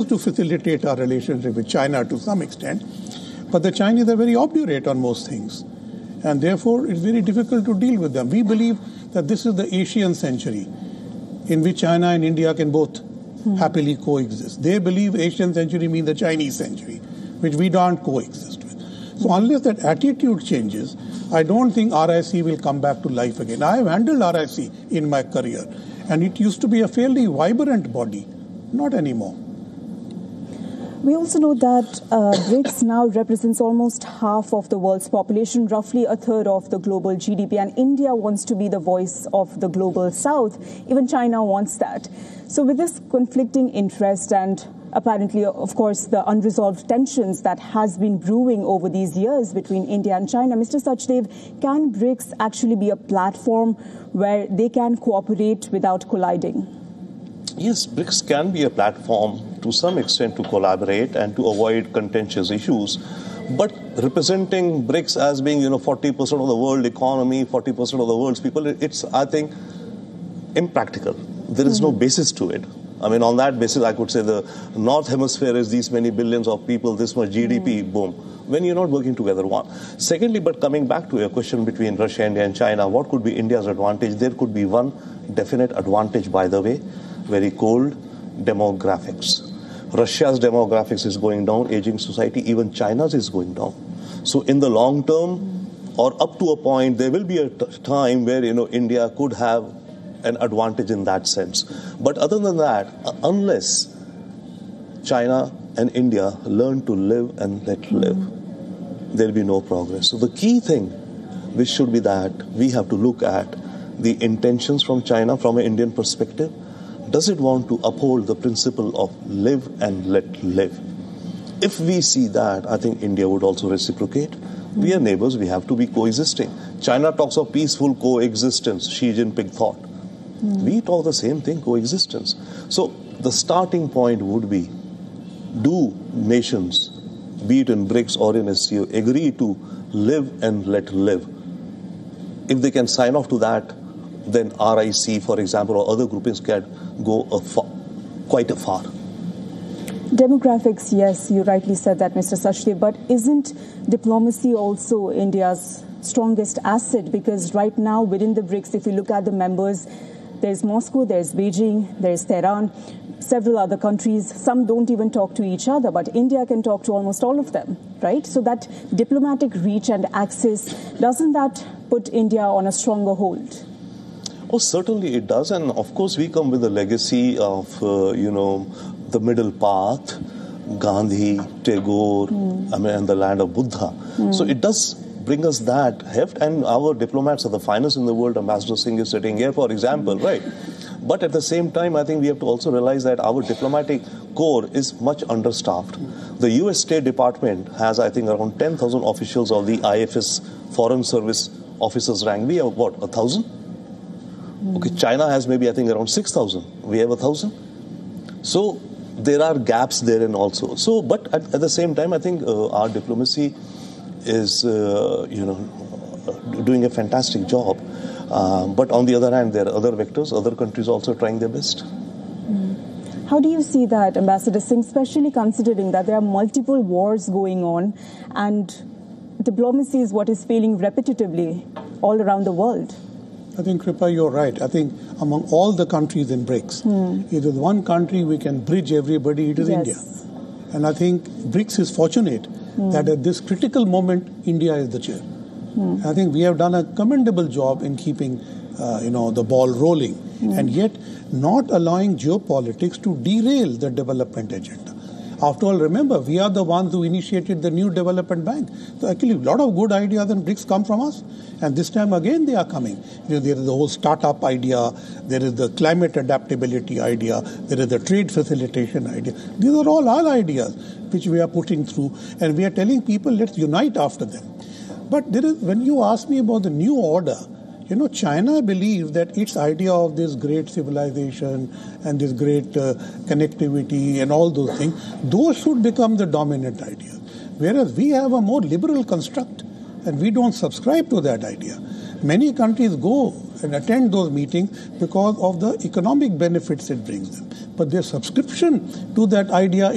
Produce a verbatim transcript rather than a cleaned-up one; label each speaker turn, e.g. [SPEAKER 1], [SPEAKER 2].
[SPEAKER 1] to facilitate our relationship with China to some extent, but the Chinese are very obdurate on most things. And therefore, it's very difficult to deal with them. We believe that this is the Asian century in which China and India can both hmm. happily coexist. They believe Asian century means the Chinese century, which we don't coexist with. So unless that attitude changes, I don't think R I C will come back to life again. I have handled R I C in my career, and it used to be a fairly vibrant body. Not anymore.
[SPEAKER 2] We also know that uh, BRICS now represents almost half of the world's population, roughly a third of the global G D P, and India wants to be the voice of the global south. Even China wants that. So with this conflicting interest and apparently, of course, the unresolved tensions that has been brewing over these years between India and China, Mister Sachdev, can BRICS actually be a platform where they can cooperate without colliding?
[SPEAKER 3] Yes, BRICS can be a platform to some extent to collaborate and to avoid contentious issues. But representing BRICS as being, you know, forty percent of the world economy, forty percent of the world's people, it's, I think, impractical. There is mm-hmm. no basis to it. I mean, on that basis, I could say the North Hemisphere is these many billions of people, this much G D P, mm-hmm. boom. When you're not working together, one. Secondly, but coming back to your question between Russia, India and China, what could be India's advantage? There could be one definite advantage, by the way, very cold, demographics. Russia's demographics is going down, aging society, even China's is going down. So in the long term, or up to a point, there will be a t- time where, you know, India could have an advantage in that sense. But other than that, uh, unless China and India learn to live and let live, there will be no progress. So the key thing, which should be that we have to look at the intentions from China from an Indian perspective. Does it want to uphold the principle of live and let live? If we see that, I think India would also reciprocate. Mm-hmm. We are neighbors, we have to be coexisting. China talks of peaceful coexistence, Xi Jinping thought. Mm-hmm. We talk the same thing, coexistence. So the starting point would be, do nations, be it in BRICS or in S C O, agree to live and let live? If they can sign off to that, then R I C, for example, or other groupings can go a far, quite a far.
[SPEAKER 2] Demographics, yes, you rightly said that, Mister Sachdev, but isn't diplomacy also India's strongest asset? Because right now within the BRICS, if you look at the members, there's Moscow, there's Beijing, there's Tehran, several other countries. Some don't even talk to each other, but India can talk to almost all of them, right? So that diplomatic reach and access, doesn't that put India on a stronger hold?
[SPEAKER 3] Oh, certainly it does. And of course, we come with a legacy of, uh, you know, the middle path, Gandhi, Tagore, mm. I mean, and the land of Buddha. Mm. So it does bring us that heft. And our diplomats are the finest in the world. Ambassador Singh is sitting here, for example, mm. right? But at the same time, I think we have to also realize that our diplomatic corps is much understaffed. Mm. The U S State Department has, I think, around ten thousand officials of the I F S Foreign Service officers rank. We have, what, a thousand? Okay, China has maybe, I think, around six thousand. We have one thousand. So there are gaps therein also. So, but at, at the same time, I think uh, our diplomacy is, uh, you know, doing a fantastic job. Uh, but on the other hand, there are other vectors, other countries also trying their best.
[SPEAKER 2] Mm. How do you see that, Ambassador Singh, especially considering that there are multiple wars going on and diplomacy is what is failing repetitively all around the world?
[SPEAKER 1] I think, Kripa, you're right. I think among all the countries in BRICS, hmm. if there's one country we can bridge everybody, it is yes. India. And I think BRICS is fortunate hmm. that at this critical moment, India is the chair. Hmm. I think we have done a commendable job in keeping, uh, you know, the ball rolling, hmm. and yet not allowing geopolitics to derail the development agenda. After all, remember, we are the ones who initiated the new development bank. So actually, a lot of good ideas in BRICS come from us. And this time again, they are coming. You know, there is the whole startup idea. There is the climate adaptability idea. There is the trade facilitation idea. These are all our ideas which we are putting through. And we are telling people, let's unite after them. But there is, when you ask me about the new order, you know, China believes that its idea of this great civilization and this great uh, connectivity and all those things, those should become the dominant idea. Whereas we have a more liberal construct and we don't subscribe to that idea. Many countries go and attend those meetings because of the economic benefits it brings them. But their subscription to that idea